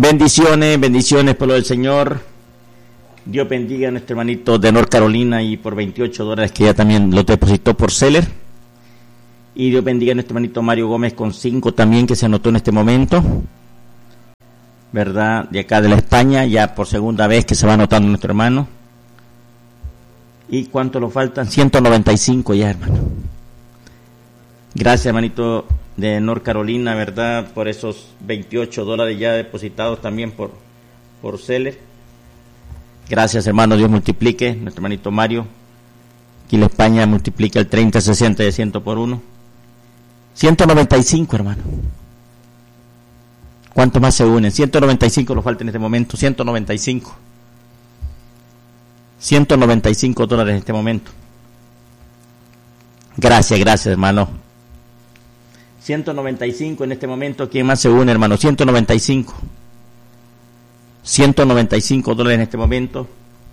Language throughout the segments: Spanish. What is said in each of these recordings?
Bendiciones, pueblo del Señor. Dios bendiga a nuestro hermanito de North Carolina y por $28 que ya también lo depositó por Seller. Y Dios bendiga a nuestro hermanito Mario Gómez con 5 también que se anotó en este momento, ¿verdad? De acá de la España, ya por segunda vez que se va anotando nuestro hermano. ¿Y cuánto lo faltan? 195 ya, hermano. Gracias, hermanito de North Carolina, ¿verdad? Por esos $28 ya depositados también por Seller. Gracias, hermano. Dios multiplique. Nuestro hermanito Mario, aquí en España, multiplica el 30, 60 y 100 por 1. 195, hermano. ¿Cuánto más se unen? 195 lo falta en este momento. 195. $195 en este momento. Gracias, hermano. 195 en este momento. ¿Quién más se une, hermano? 195. $195 en este momento.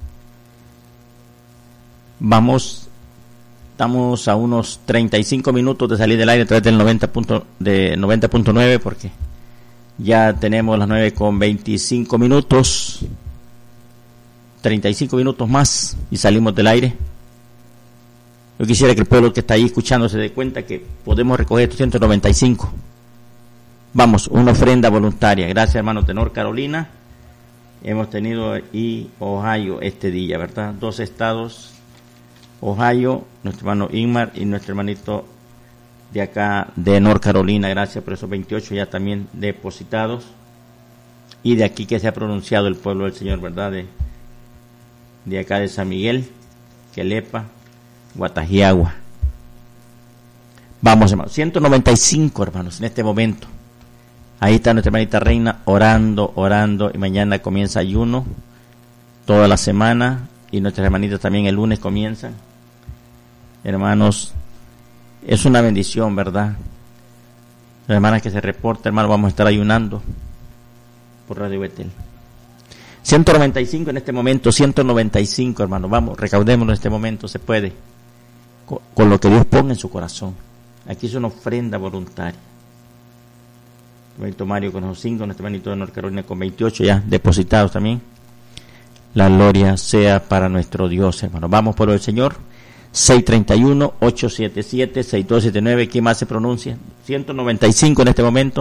Estamos a unos 35 minutos de salir del aire a través del 90.9 porque ya tenemos las 9:25 minutos. 35 minutos más y salimos del aire. Yo quisiera que el pueblo que está ahí escuchando se dé cuenta que podemos recoger estos 195. Vamos, una ofrenda voluntaria. Gracias, hermanos de North Carolina. Hemos tenido y Ohio este día, ¿verdad? 2 estados. Ohio, nuestro hermano Inmar y nuestro hermanito de acá de North Carolina. Gracias por esos 28 ya también depositados. Y de aquí que se ha pronunciado el pueblo del Señor, ¿verdad? De acá de San Miguel, Quelepa, Guatajiagua. Vamos, hermanos, 195, hermanos, en este momento. Ahí está nuestra hermanita Reina orando, y mañana comienza ayuno, toda la semana, y nuestras hermanitas también el lunes comienzan. Hermanos, es una bendición, ¿verdad? Las hermanas que se reportan, hermanos, vamos a estar ayunando por Radio Betel. 195 en este momento, 195, hermano. Vamos, recaudémoslo en este momento, se puede. Con lo que Dios ponga en su corazón. Aquí es una ofrenda voluntaria. Nuestro hermanito Mario con los 5, nuestro hermanito de North Carolina con 28 ya depositados también. La gloria sea para nuestro Dios, hermano. Vamos por el Señor. 631-877-6279. ¿Quién más se pronuncia? 195 en este momento.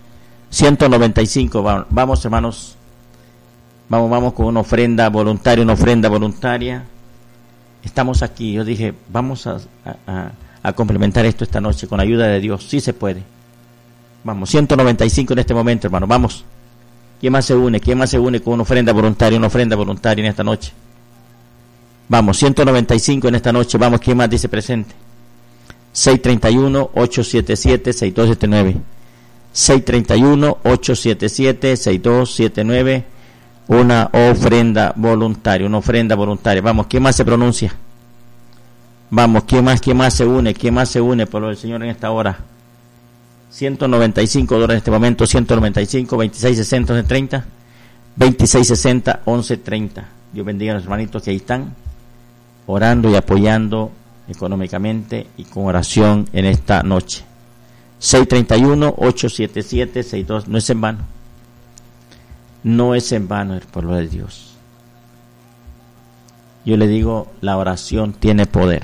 195. Vamos, hermanos. Vamos con una ofrenda voluntaria. Estamos aquí. Yo dije, vamos a complementar esto esta noche con la ayuda de Dios. Sí se puede. Vamos, 195 en este momento, hermano. Vamos. ¿Quién más se une con una ofrenda voluntaria en esta noche? Vamos, 195 en esta noche. Vamos, ¿quién más dice presente? 631-877-6279. 631-877-6279. Una ofrenda voluntaria. Vamos, ¿quién más se pronuncia? Vamos, ¿quién más se une? Por el Señor en esta hora. $195 en este momento. 195, 2660, 1130. 2660, 1130. Dios bendiga a los hermanitos que ahí están orando y apoyando económicamente y con oración en esta noche. 631-877-62. No es en vano. No es en vano el pueblo de Dios. Yo le digo, la oración tiene poder.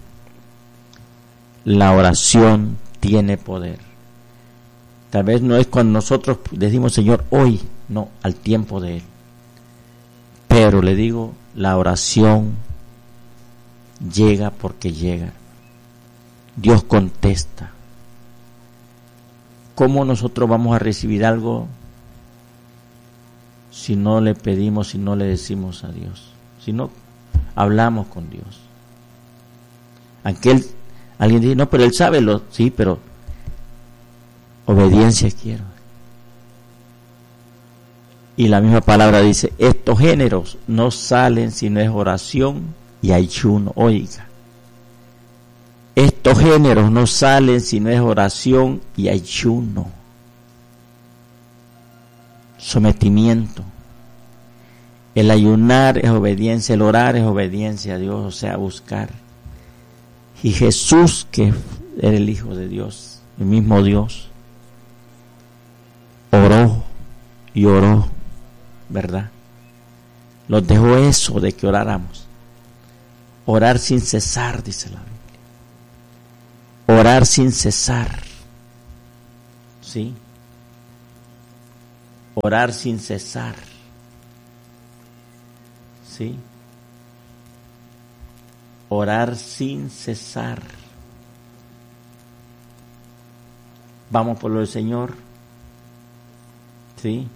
La oración tiene poder. Tal vez no es cuando nosotros decimos, Señor, hoy, no, al tiempo de Él. Pero le digo, la oración llega porque llega. Dios contesta. ¿Cómo nosotros vamos a recibir algo si no le pedimos, si no le decimos a Dios? Si no hablamos con Dios. Alguien dice, no, pero Él sabe sí, pero obediencia quiero. Y la misma palabra dice, estos géneros no salen si no es oración y ayuno. Oiga, estos géneros no salen si no es oración y ayuno. Sometimiento. El ayunar es obediencia, el orar es obediencia a Dios, o sea, buscar. Y Jesús, que era el Hijo de Dios, el mismo Dios, oró y oró, ¿verdad? Nos dejó eso de que oráramos. Orar sin cesar, dice la Biblia. Orar sin cesar. ¿Sí? Orar sin cesar. ¿Sí? Orar sin cesar. Vamos por lo del Señor. ¿Sí?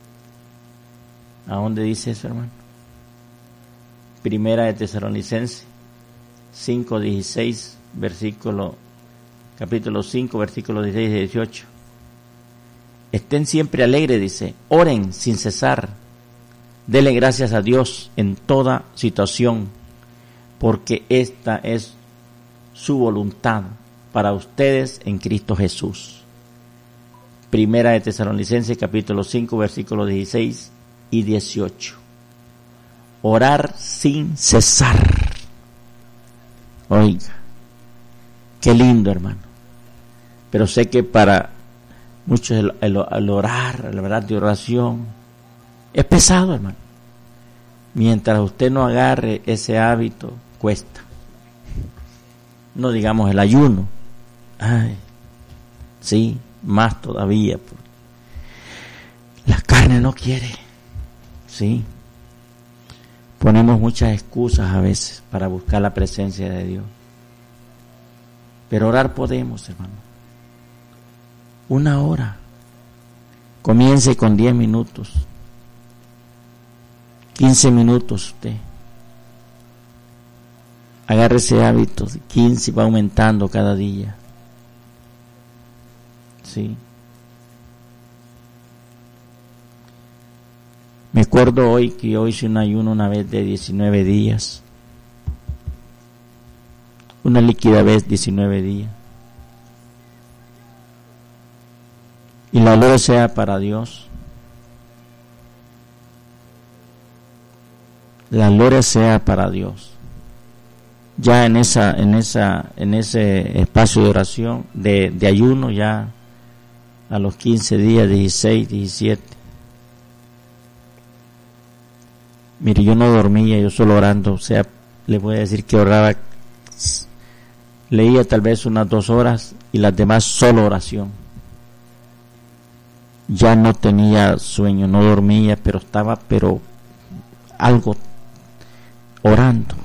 ¿A dónde dice eso, hermano? Primera de Tesalonicenses 5:16, capítulo 5, versículos 16 y 18. Estén siempre alegres, dice. Oren sin cesar. Denle gracias a Dios en toda situación, porque esta es su voluntad para ustedes en Cristo Jesús. Primera de Tesalonicenses capítulo 5, versículos 16 y 18. Orar sin cesar. Oiga, qué lindo, hermano. Pero sé que para muchos el orar, la verdad de oración, es pesado, hermano. Mientras usted no agarre ese hábito, cuesta. No digamos el ayuno. Ay, sí, más todavía. La carne no quiere. Sí. Ponemos muchas excusas a veces para buscar la presencia de Dios. Pero orar podemos, hermano. 1 hora. Comience con 10 minutos. 15 minutos usted. Agarre ese hábito. 15 va aumentando cada día. Sí. Me acuerdo hoy que yo hice un ayuno una vez de 19 días. Una líquida vez 19 días. Y la gloria sea para Dios. La gloria sea para Dios. Ya en ese espacio de oración, de ayuno, ya a los 15 días, 16, 17. Mire, yo no dormía, yo solo orando, o sea, le voy a decir que oraba, leía tal vez unas 2 horas y las demás solo oración. Ya no tenía sueño, no dormía, pero estaba, algo orando.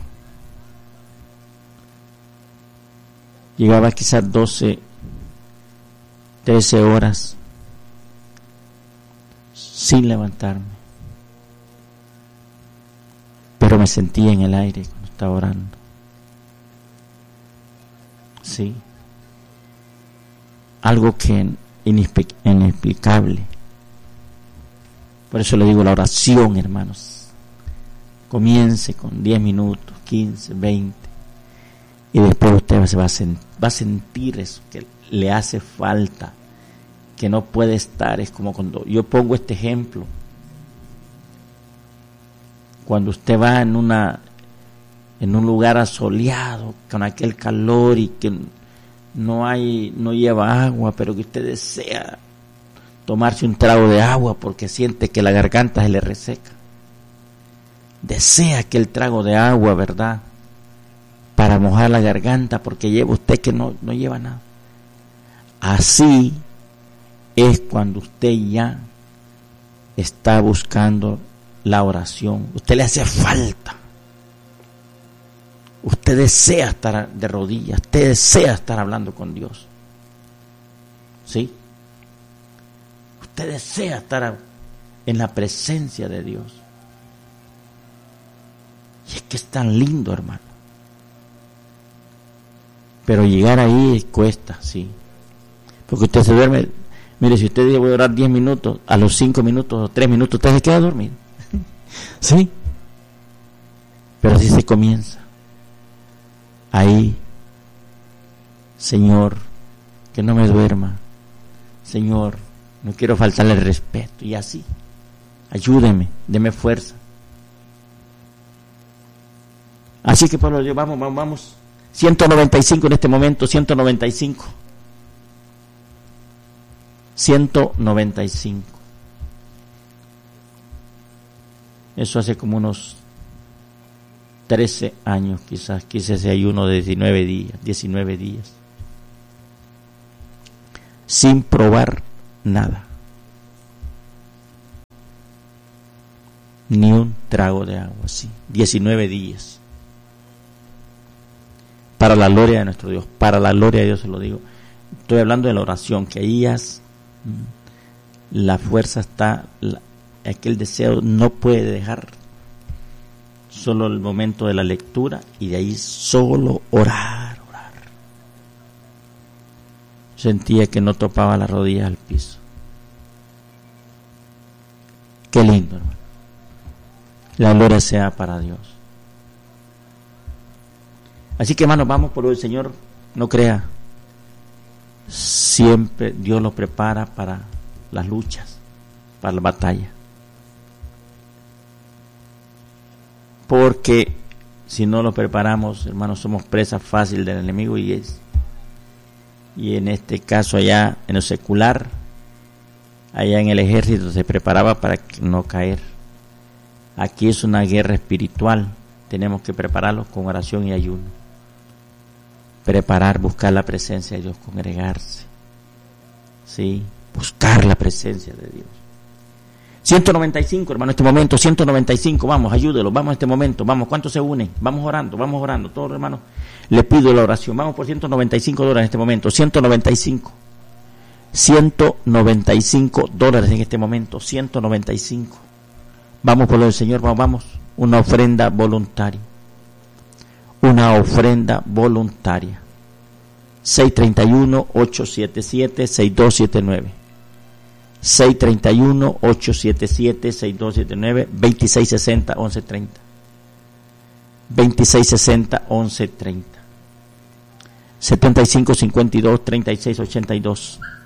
Llegaba quizás 12, 13 horas sin levantarme. Pero me sentía en el aire cuando estaba orando. Sí. Algo que inexplicable. Por eso le digo la oración, hermanos. Comience con 10 minutos, 15, 20. Y después usted va a sentir eso, que le hace falta, que no puede estar. Es como cuando yo pongo este ejemplo. Cuando usted va en un lugar asoleado, con aquel calor y que no lleva agua, pero que usted desea tomarse un trago de agua porque siente que la garganta se le reseca. Desea aquel trago de agua, ¿verdad? Para mojar la garganta porque lleva usted que no lleva nada. Así es cuando usted ya está buscando la oración. Usted le hace falta. Usted desea estar de rodillas. Usted desea estar hablando con Dios. ¿Sí? Usted desea estar en la presencia de Dios. Y es que es tan lindo, hermano. Pero llegar ahí cuesta, sí. Porque usted se duerme. Mire, si usted dice voy a orar 10 minutos, a los 5 minutos o 3 minutos usted se queda dormido. ¿Sí? Pero así se comienza. Ahí, Señor, que no me duerma. Señor, no quiero faltarle el respeto. Y así, ayúdeme, deme fuerza. Así que Pablo, vamos. 195 en este momento, 195. 195. Eso hace como unos 13 años quizás, que hice ese ayuno de 19 días. Sin probar nada. Ni un trago de agua, sí. 19 días. Para la gloria de nuestro Dios, para la gloria de Dios se lo digo. Estoy hablando de la oración, que ahí la fuerza está, aquel deseo no puede dejar solo el momento de la lectura y de ahí solo orar. Sentía que no topaba las rodillas al piso. Qué lindo, hermano. La gloria sea para Dios. Así que, hermanos, vamos por el Señor, no crea. Siempre Dios lo prepara para las luchas, para la batalla. Porque si no lo preparamos, hermanos, somos presa fácil del enemigo y en este caso allá en lo secular, allá en el ejército se preparaba para no caer. Aquí es una guerra espiritual, tenemos que prepararlos con oración y ayuno. Preparar, buscar la presencia de Dios, congregarse, ¿sí? Buscar la presencia de Dios. 195, hermano, en este momento, 195, vamos, ayúdelo, vamos en este momento, vamos, ¿cuántos se unen? Vamos orando, todos hermanos, le pido la oración, vamos por $195 en este momento, 195 $195 en este momento, 195, vamos por lo del Señor, vamos, una ofrenda voluntaria, 631-877-6279, 631-877-6279, 2660-1130, 2660-1130, 7552-3682.